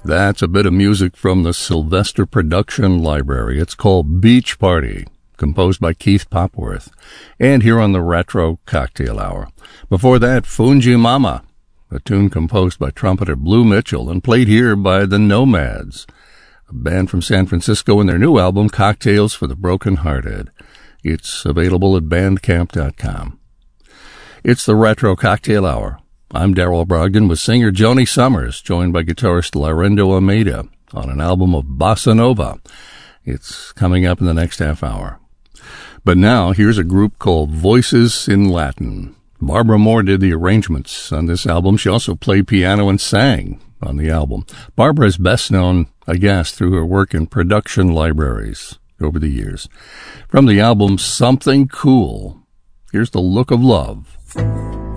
That's a bit of music from the Sylvester Production Library. It's called Beach Party, composed by Keith Popworth, and here on the Retro Cocktail Hour. Before that, Fungi Mama, a tune composed by trumpeter Blue Mitchell and played here by the Nomads, a band from San Francisco, and their new album, Cocktails for the Broken-Hearted. It's available at bandcamp.com. It's the Retro Cocktail Hour. I'm Darrell Brogdon with singer Joni Summers, joined by guitarist Laurindo Almeida on an album of Bossa Nova. It's coming up in the next half hour. But now, here's a group called Voices in Latin. Barbara Moore did the arrangements on this album. She also played piano and sang on the album. Barbara is best known, I guess, through her work in production libraries over the years. From the album Something Cool, here's The Look of Love.